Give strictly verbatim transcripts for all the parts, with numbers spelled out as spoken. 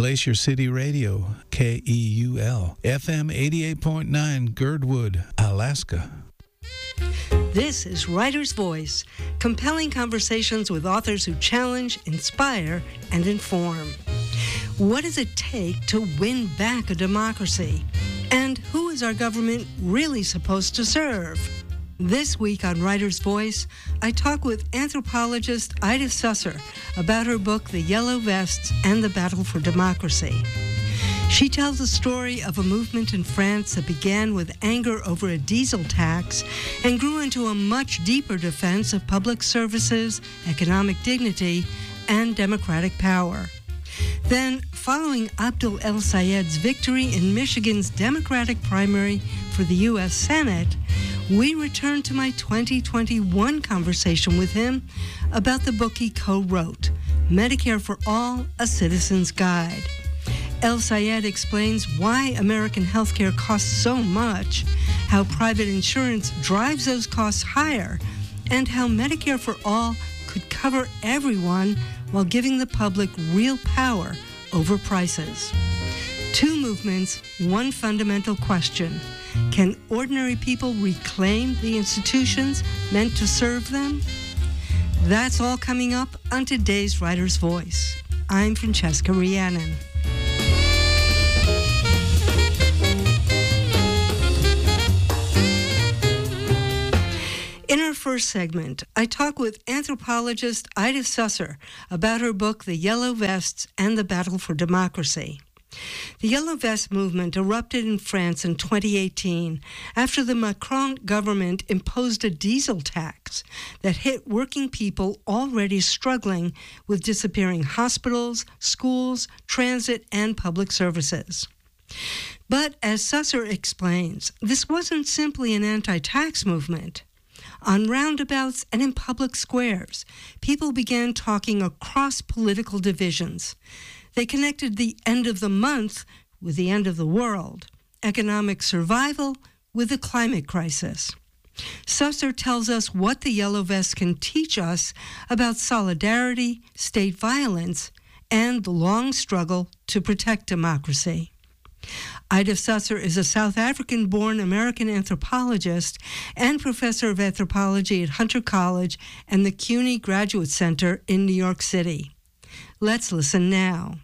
Glacier City Radio, K E U L, F M eighty-eight point nine, Girdwood, Alaska. This is Writer's Voice, compelling conversations with authors who challenge, inspire, and inform. What does it take to win back a democracy? And who is our government really supposed to serve? This week on Writer's Voice, I talk with anthropologist Ida Susser about her book, The Yellow Vests and the Battle for Democracy. She tells the story of a movement in France that began with anger over a diesel tax and grew into a much deeper defense of public services, economic dignity, and democratic power. Then, following Abdul El-Sayed's victory in Michigan's Democratic primary for the U S Senate, we return to my twenty twenty-one conversation with him about the book he co-wrote, Medicare for All, A Citizen's Guide. El-Sayed explains why American healthcare costs so much, how private insurance drives those costs higher, and how Medicare for All could cover everyone while giving the public real power over prices. Two movements, one fundamental question. Can ordinary people reclaim the institutions meant to serve them? That's all coming up on today's Writer's Voice. I'm Francesca Rhiannon. In our first segment, I talk with anthropologist Ida Susser about her book, The Yellow Vests and the Battle for Democracy. The Yellow Vest movement erupted in France in twenty eighteen after the Macron government imposed a diesel tax that hit working people already struggling with disappearing hospitals, schools, transit, and public services. But as Susser explains, this wasn't simply an anti-tax movement. On roundabouts and in public squares, people began talking across political divisions. They connected the end of the month with the end of the world, economic survival with the climate crisis. Susser tells us what the Yellow Vests can teach us about solidarity, state violence, and the long struggle to protect democracy. Ida Susser is a South African-born American anthropologist and professor of anthropology at Hunter College and the CUNY Graduate Center in New York City. Let's listen now.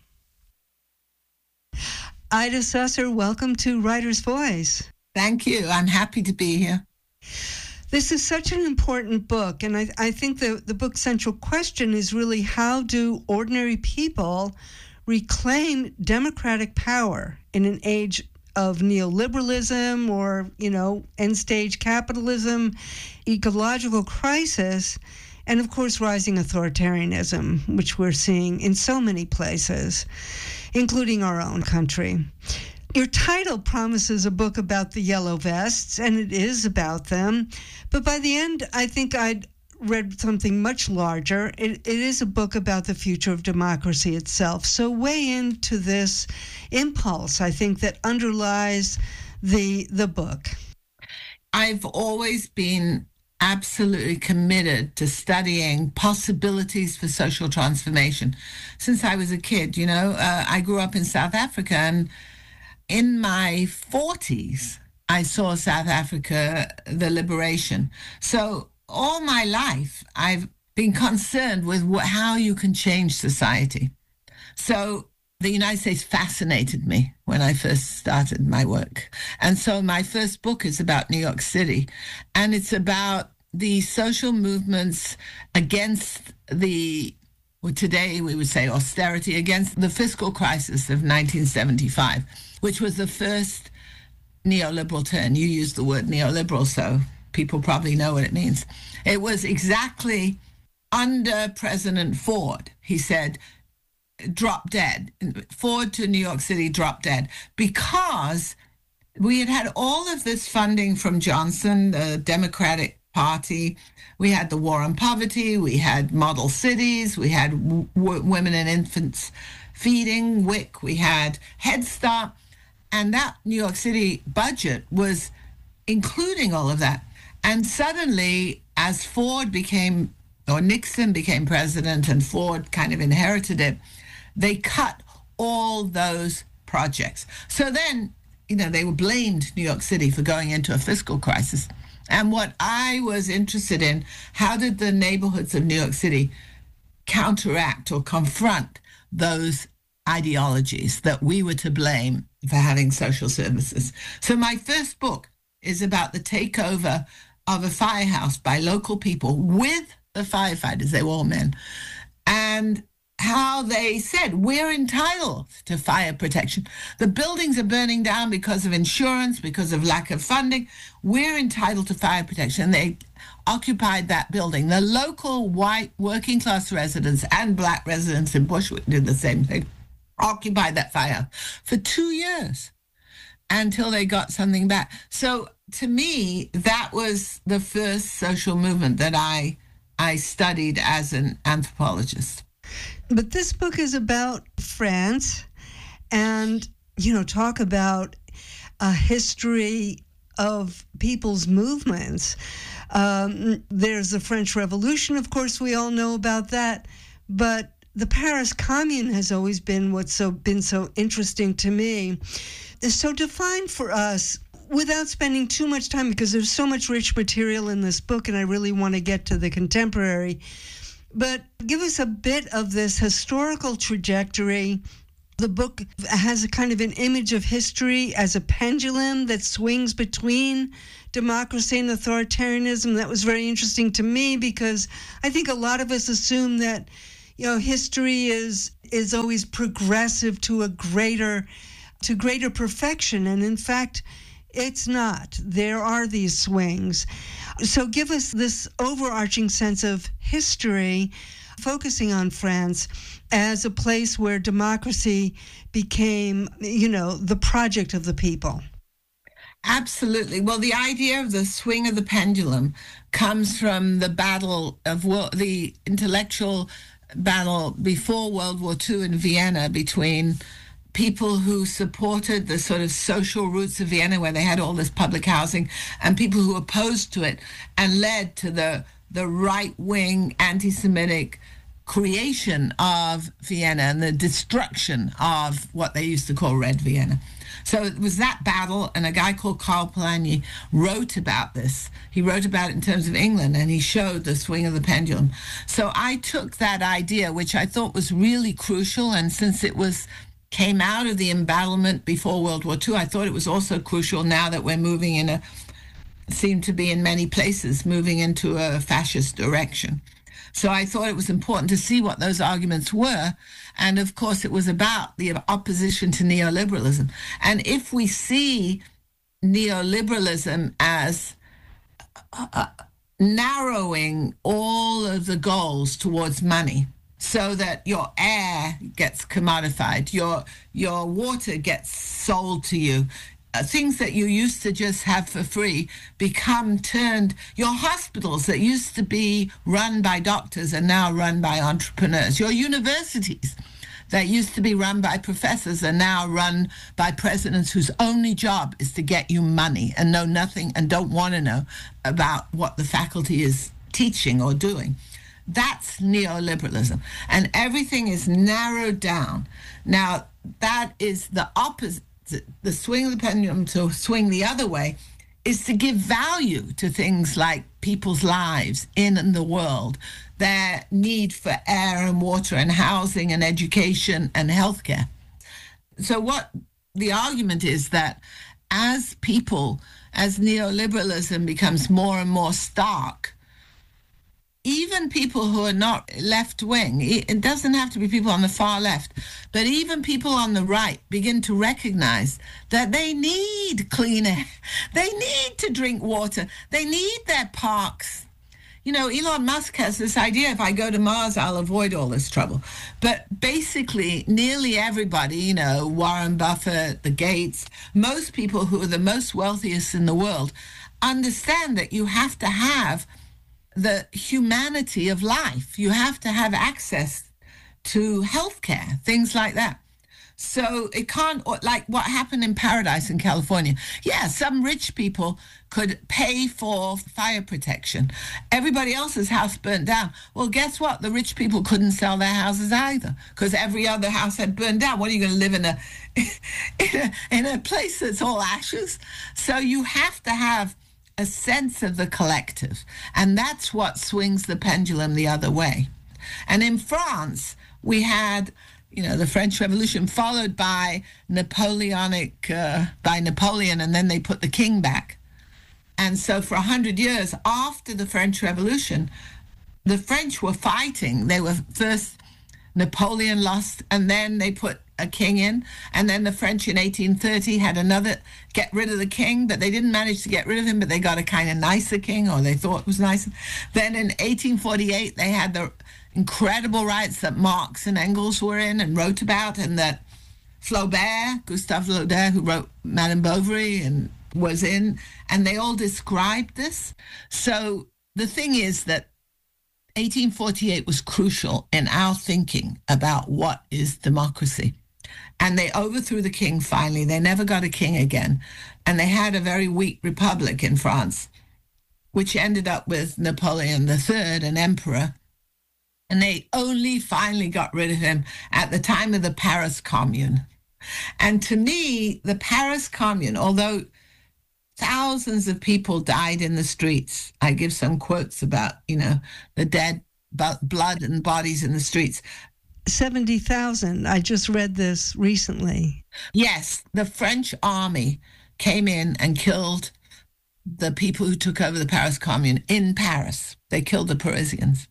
Ida Susser, welcome to Writer's Voice. Thank you. I'm happy to be here. This is such an important book, and I, I think the, the book's central question is really how do ordinary people reclaim democratic power in an age of neoliberalism or, you know, end-stage capitalism, ecological crisis, and, of course, rising authoritarianism, which we're seeing in so many places, including our own country. Your title promises a book about the Yellow Vests, and it is about them. But by the end, I think I'd read something much larger. It, it is a book about the future of democracy itself. So weigh into this impulse, I think, that underlies the the book. I've always been absolutely committed to studying possibilities for social transformation since I was a kid. You know, uh, I grew up in South Africa, and in my forties, I saw South Africa, the liberation. So all my life, I've been concerned with wh- how you can change society. So the United States fascinated me when I first started my work. And so my first book is about New York City, and it's about the social movements against the, well, today we would say austerity, against the fiscal crisis of nineteen seventy-five, which was the first neoliberal turn. You used the word neoliberal, so people probably know what it means. It was exactly under President Ford. He said, drop dead. Ford to New York City, drop dead. Because we had had all of this funding from Johnson, the Democratic Party. We had the war on poverty. We had model cities. We had w- w- women and infants feeding, W I C. We had Head Start. And that New York City budget was including all of that. And suddenly, as Ford became, or Nixon became president and Ford kind of inherited it, they cut all those projects. So then, you know, they were blamed New York City for going into a fiscal crisis. And what I was interested in, how did the neighborhoods of New York City counteract or confront those ideologies that we were to blame for having social services? So my first book is about the takeover of a firehouse by local people with the firefighters, they were all men, and how they said, we're entitled to fire protection. The buildings are burning down because of insurance, because of lack of funding. We're entitled to fire protection. And they occupied that building. The local white working class residents and black residents in Bushwick did the same thing, occupied that firehouse for two years until they got something back. So to me, that was the first social movement that I I studied as an anthropologist. But this book is about France and, you know, talk about a history of people's movements. Um, there's the French Revolution, of course, we all know about that. But the Paris Commune has always been what's so been so interesting to me. So define for us, without spending too much time, because there's so much rich material in this book and I really want to get to the contemporary, but give us a bit of this historical trajectory. The book has a kind of an image of history as a pendulum that swings between democracy and authoritarianism. That was very interesting to me because I think a lot of us assume that, you know, history is is always progressive to a greater to greater perfection, and in fact, it's not. There are these swings. So give us this overarching sense of history, focusing on France as a place where democracy became, you know, the project of the people. Absolutely. Well, the idea of the swing of the pendulum comes from the battle of wo- the intellectual battle before World War Two in Vienna between people who supported the sort of social roots of Vienna, where they had all this public housing, and people who opposed to it, and led to the the right-wing anti-Semitic creation of Vienna and the destruction of what they used to call Red Vienna. So it was that battle, and a guy called Karl Polanyi wrote about this. He wrote about it in terms of England, and he showed the swing of the pendulum. So I took that idea, which I thought was really crucial, and since it was came out of the embattlement before World War Two, I thought it was also crucial now that we're moving in a, seem to be in many places, moving into a fascist direction. So I thought it was important to see what those arguments were. And of course, it was about the opposition to neoliberalism. And if we see neoliberalism as uh, narrowing all of the goals towards money, so that your air gets commodified, your your water gets sold to you, uh, things that you used to just have for free become turned, your hospitals that used to be run by doctors are now run by entrepreneurs, your universities that used to be run by professors are now run by presidents whose only job is to get you money and know nothing and don't want to know about what the faculty is teaching or doing. That's neoliberalism. And everything is narrowed down. Now, that is the opposite. The swing of the pendulum to swing the other way is to give value to things like people's lives in the world, their need for air and water and housing and education and healthcare. So what the argument is that as people, as neoliberalism becomes more and more stark, even people who are not left-wing, it doesn't have to be people on the far left, but even people on the right begin to recognize that they need clean air. They need to drink water. They need their parks. You know, Elon Musk has this idea, if I go to Mars, I'll avoid all this trouble. But basically, nearly everybody, you know, Warren Buffett, the Gates, most people who are the most wealthiest in the world understand that you have to have the humanity of life. You have to have access to healthcare, things like that. So it can't, like what happened in Paradise in California. Yeah, some rich people could pay for fire protection. Everybody else's house burnt down. Well, guess what? The rich people couldn't sell their houses either because every other house had burned down. What are you going to live in a, in a in a place that's all ashes? So you have to have a sense of the collective, and that's what swings the pendulum the other way. And in France, we had, you know, the French Revolution followed by Napoleonic, uh, by Napoleon, and then they put the king back. And so for a hundred years after the French Revolution, the French were fighting. They were first, Napoleon lost, and then they put a king in. And then the French in eighteen thirty had another, get rid of the king, but they didn't manage to get rid of him, but they got a kind of nicer king, or they thought was nicer. Then in eighteen forty-eight, they had the incredible riots that Marx and Engels were in and wrote about, and that Flaubert, Gustave Flaubert, who wrote Madame Bovary, and was in, and they all described this. So the thing is that eighteen forty-eight was crucial in our thinking about what is democracy. And they overthrew the king finally. They never got a king again. And they had a very weak republic in France, which ended up with Napoleon the Third, an emperor. And they only finally got rid of him at the time of the Paris Commune. And to me, the Paris Commune, although thousands of people died in the streets, I give some quotes about, you know, the dead blood and bodies in the streets. seventy thousand. I just read this recently. Yes, the French army came in and killed the people who took over the Paris Commune in Paris. They killed the Parisians.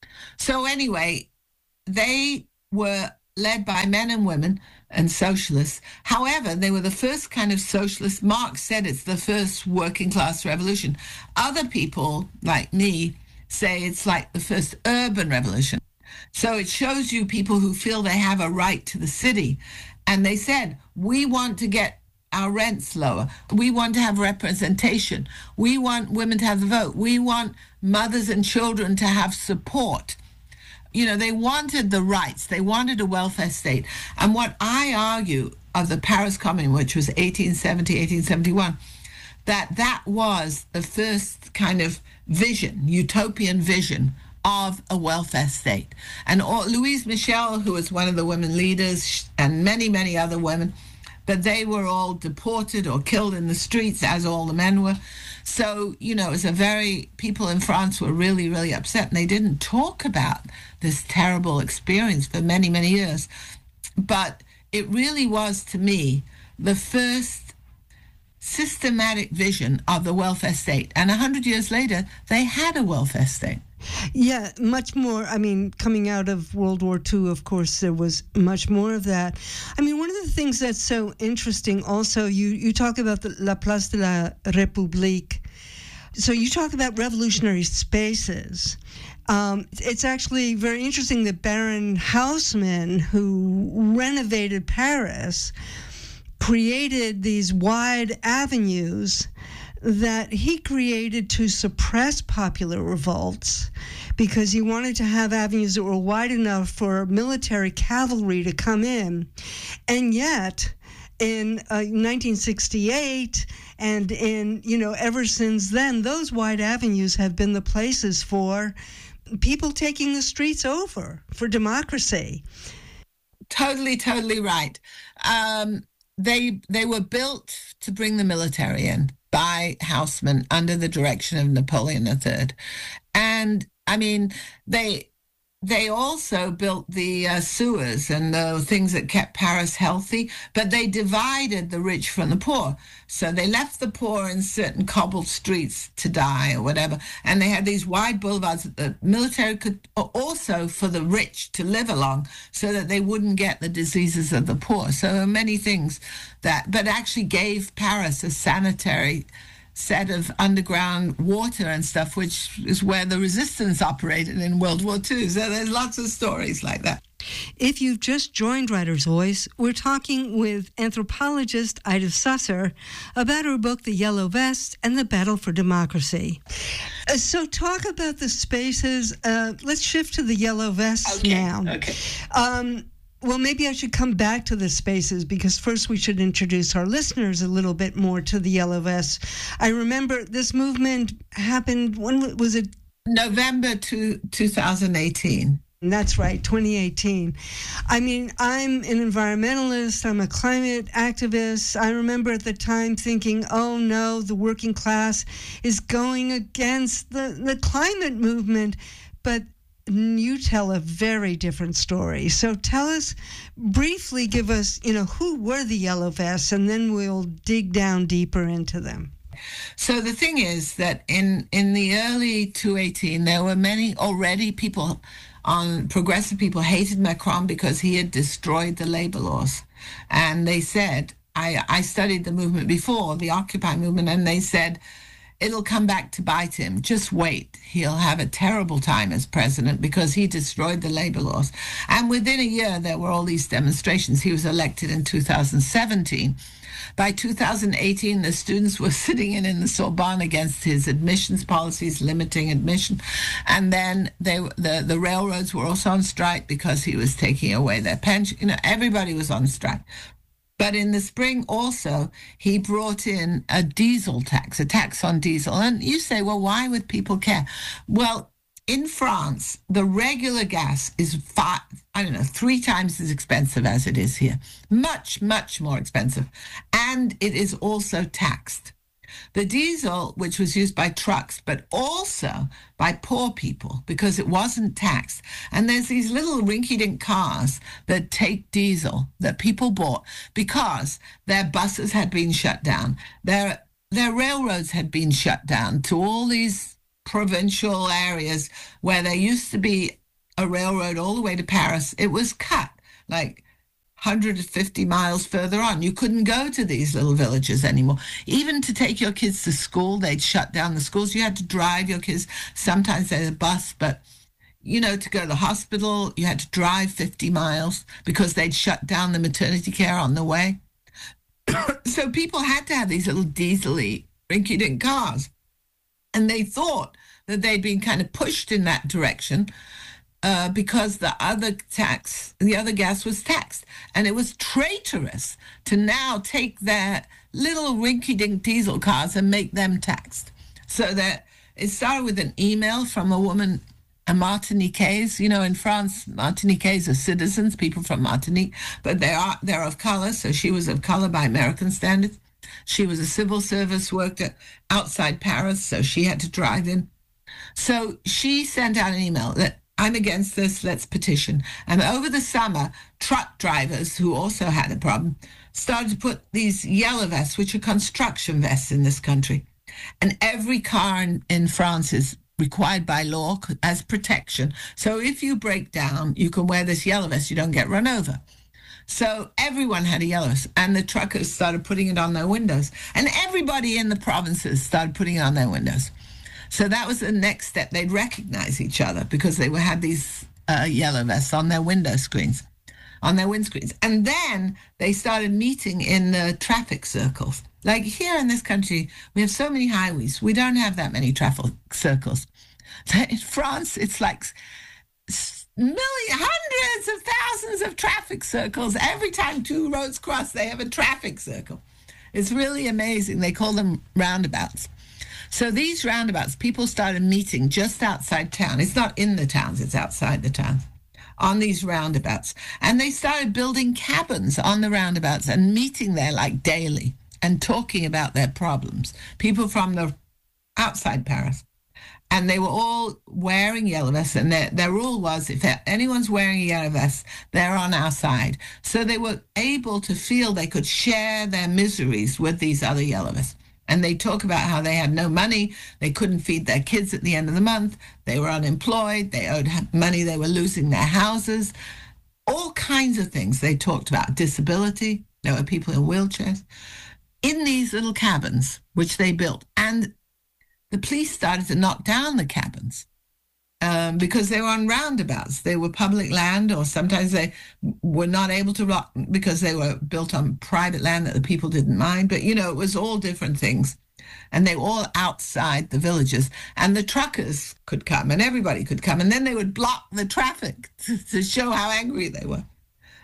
So anyway, they were led by men and women and socialists. However, they were the first kind of socialist. Marx said it's the first working class revolution. Other people, like me, say it's like the first urban revolution. So it shows you people who feel they have a right to the city. And they said, we want to get our rents lower. We want to have representation. We want women to have the vote. We want mothers and children to have support. You know, they wanted the rights. They wanted a welfare state. And what I argue of the Paris Commune, which was eighteen seventy, eighteen seventy-one, that that was the first kind of vision, utopian vision of a welfare state. And all, Louise Michel, who was one of the women leaders, and many, many other women, but they were all deported or killed in the streets, as all the men were. So, you know, it was a very, people in France were really, really upset, and they didn't talk about this terrible experience for many, many years. But it really was, to me, the first systematic vision of the welfare state. And a hundred years later, they had a welfare state. Yeah, much more. I mean, coming out of World War Two, of course, there was much more of that. I mean, one of the things that's so interesting also, you, you talk about the La Place de la République. So you talk about revolutionary spaces. Um, it's actually very interesting that Baron Haussmann, who renovated Paris, created these wide avenues that he created to suppress popular revolts, because he wanted to have avenues that were wide enough for military cavalry to come in. And yet, in uh, nineteen sixty-eight, and in, you know, ever since then, those wide avenues have been the places for people taking the streets over for democracy. Totally, totally right. Um, they they were built to bring the military in by Haussmann under the direction of Napoleon the Third. And, I mean, they they also built the uh, sewers and the things that kept Paris healthy, but they divided the rich from the poor. So they left the poor in certain cobbled streets to die or whatever, and they had these wide boulevards that the military could also for the rich to live along so that they wouldn't get the diseases of the poor. So there are many things that, but actually gave Paris a sanitary set of underground water and stuff, which is where the resistance operated in World War Two. So there's lots of stories like that. If you've just joined Writer's Voice, we're talking with anthropologist Ida Susser about her book, The Yellow Vest and the Battle for Democracy. Uh, so talk about the spaces. Uh, let's shift to the Yellow Vests okay. now. Okay. Um, Well, maybe I should come back to the spaces because first we should introduce our listeners a little bit more to the Yellow Vests. I remember this movement happened, when was it? November to two thousand eighteen. That's right, twenty eighteen. I mean, I'm an environmentalist, I'm a climate activist. I remember at the time thinking, oh no, the working class is going against the, the climate movement. But you tell a very different story. So tell us, briefly give us, you know, who were the Yellow Vests, and then we'll dig down deeper into them. So the thing is that in, in the early two eighteen, there were many already people on progressive people hated Macron because he had destroyed the labor laws. And they said, I, I studied the movement before, the Occupy movement, and they said, it'll come back to bite him. Just wait. He'll have a terrible time as president because he destroyed the labor laws. And within a year, there were all these demonstrations. He was elected in two thousand seventeen. By two thousand eighteen, the students were sitting in in the Sorbonne against his admissions policies, limiting admission. And then they, the, the railroads were also on strike because he was taking away their pension. You know, everybody was on strike. But in the spring also, he brought in a diesel tax, a tax on diesel. And you say, well, why would people care? Well, in France, the regular gas is five, I don't know, three times as expensive as it is here. Much, much more expensive. And it is also taxed. The diesel, which was used by trucks, but also by poor people because it wasn't taxed. And there's these little rinky-dink cars that take diesel that people bought because their buses had been shut down. Their, their railroads had been shut down to all these provincial areas where there used to be a railroad all the way to Paris. It was cut like one hundred fifty miles further on. You couldn't go to these little villages anymore. Even to take your kids to school, they'd shut down the schools. You had to drive your kids. Sometimes they had a bus, but, you know, to go to the hospital, you had to drive fifty miles because they'd shut down the maternity care on the way. So people had to have these little diesel-y, rinky-dink cars. And they thought that they'd been kind of pushed in that direction Uh, because the other tax, the other gas was taxed. And it was traitorous to now take their little rinky-dink diesel cars and make them taxed. So that it started with an email from a woman, a Martiniquaise. You know, in France, Martiniquais are citizens, people from Martinique, but they are, they're of color. So she was of color by American standards. She was a civil service worker outside Paris, so she had to drive in. So she sent out an email that, I'm against this, let's petition. And over the summer, truck drivers, who also had a problem, started to put these yellow vests, which are construction vests in this country. And every car in, in France is required by law as protection. So if you break down, you can wear this yellow vest, you don't get run over. So everyone had a yellow vest, and the truckers started putting it on their windows. And everybody in the provinces started putting it on their windows. So that was the next step. They'd recognize each other because they were, had these uh, yellow vests on their window screens, on their windscreens. And then they started meeting in the traffic circles. Like here in this country, we have so many highways. We don't have that many traffic circles. In France, it's like millions, hundreds of thousands of traffic circles. Every time two roads cross, they have a traffic circle. It's really amazing. They call them roundabouts. So these roundabouts, people started meeting just outside town. It's not in the towns, it's outside the towns, on these roundabouts. And they started building cabins on the roundabouts and meeting there like daily and talking about their problems. People from the outside Paris. And they were all wearing yellow vests, and their, their rule was if anyone's wearing a yellow vest, they're on our side. So they were able to feel they could share their miseries with these other yellow vests. And they talk about how they had no money, they couldn't feed their kids at the end of the month, they were unemployed, they owed money, they were losing their houses, all kinds of things they talked about. Disability, there were people in wheelchairs, in these little cabins, which they built. And the police started to knock down the cabins um, because they were on roundabouts. They were public land, or sometimes they were not able to rock because they were built on private land that the people didn't mind. But, you know, it was all different things. And they were all outside the villages. And the truckers could come and everybody could come. And then they would block the traffic to, to show how angry they were.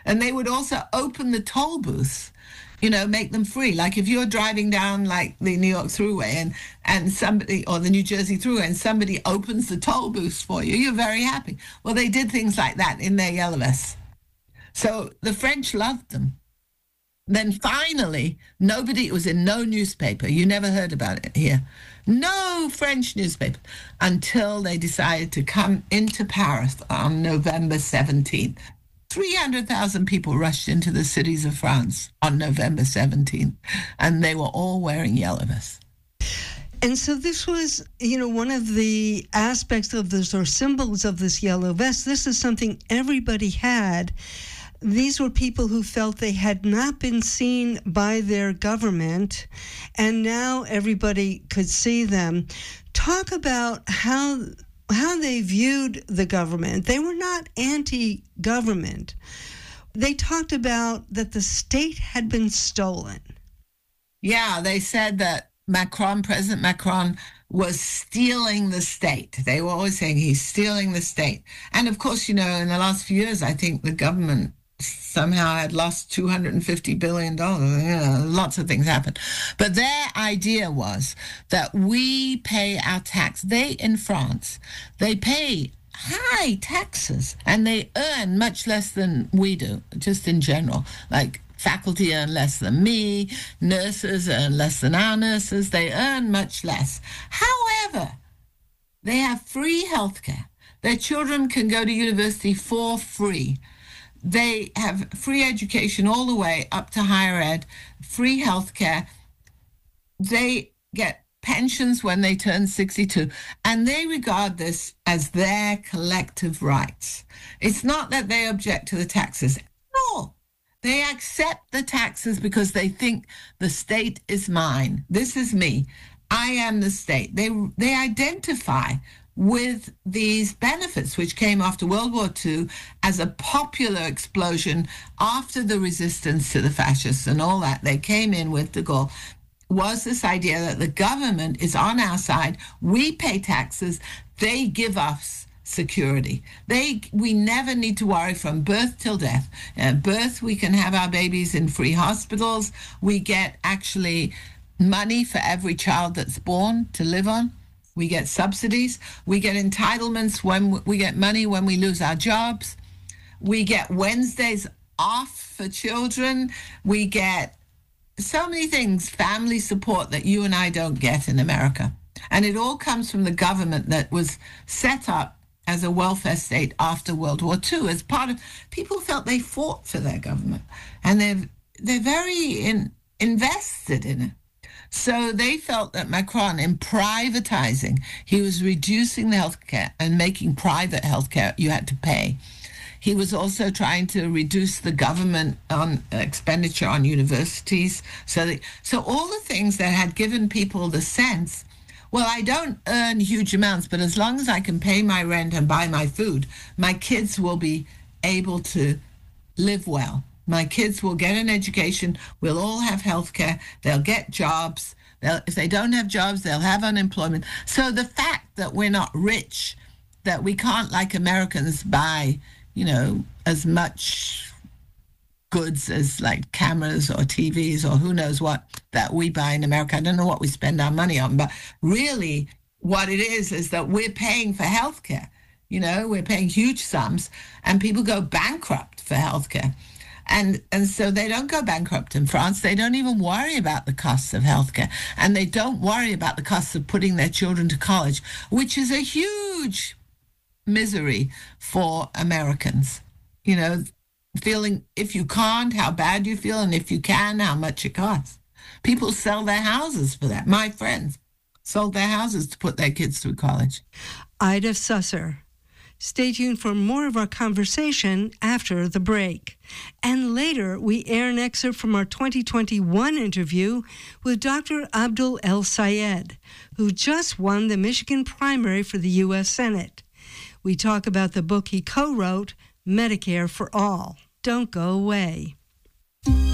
And they would also open the toll booths, you know, make them free. Like if you're driving down like the New York Thruway and, and somebody, or the New Jersey Thruway, and somebody opens the toll booths for you, you're very happy. Well, they did things like that in their yellow vests. So the French loved them. Then finally, nobody, it was in no newspaper. You never heard about it here. No French newspaper until they decided to come into Paris on November seventeenth. three hundred thousand people rushed into the cities of France on November seventeenth, and they were all wearing yellow vests. And so this was, you know, one of the aspects of this, or symbols of this yellow vest. This is something everybody had. These were people who felt they had not been seen by their government, and now everybody could see them. Talk about how how they viewed the government. They were not anti-government. They talked about that the state had been stolen. Yeah, they said that Macron, President Macron, was stealing the state. They were always saying he's stealing the state. And of course, you know, in the last few years, I think the government somehow had lost two hundred fifty billion dollars. You know, lots of things happened. But their idea was that we pay our tax. They, in France, they pay high taxes, and they earn much less than we do, just in general. Like faculty earn less than me, nurses earn less than our nurses. They earn much less. However, they have free healthcare. Their children can go to university for free. They have free education all the way up to higher ed, free healthcare. They get pensions when they turn sixty-two, and they regard this as their collective rights. It's not that they object to the taxes. No, they accept the taxes because they think the state is mine. This is me. I am the state. They they identify with these benefits, which came after World War Two as a popular explosion after the resistance to the fascists and all that. They came in with de Gaulle, was this idea that the government is on our side. We pay taxes. They give us security. They, we never need to worry from birth till death. At birth, we can have our babies in free hospitals. We get actually money for every child that's born to live on. We get subsidies. We get entitlements when we get money when we lose our jobs. We get Wednesdays off for children. We get so many things, family support that you and I don't get in America. And it all comes from the government that was set up as a welfare state after World War Two. As part of, people felt they fought for their government, and they're, they're very in, invested in it. So they felt that Macron, in privatizing, he was reducing the healthcare and making private healthcare you had to pay. He was also trying to reduce the government on expenditure on universities. So, that, so all the things that had given people the sense, well, I don't earn huge amounts, but as long as I can pay my rent and buy my food, my kids will be able to live well. My kids will get an education. We'll all have health care. They'll get jobs. They'll, if they don't have jobs, they'll have unemployment. So the fact that we're not rich, that we can't, like Americans, buy, you know, as much goods as like cameras or T Vs or who knows what that we buy in America. I don't know what we spend our money on, but really what it is is that we're paying for health care. You know, we're paying huge sums, and people go bankrupt for health care. And and so they don't go bankrupt in France. They don't even worry about the costs of healthcare. And they don't worry about the costs of putting their children to college, which is a huge misery for Americans. You know, feeling if you can't, how bad you feel, and if you can, how much it costs. People sell their houses for that. My friends sold their houses to put their kids through college. Ida Susser. Stay tuned for more of our conversation after the break. And later, we air an excerpt from our twenty twenty-one interview with Doctor Abdul El-Sayed, who just won the Michigan primary for the U S Senate. We talk about the book he co-wrote, Medicare for All. Don't go away.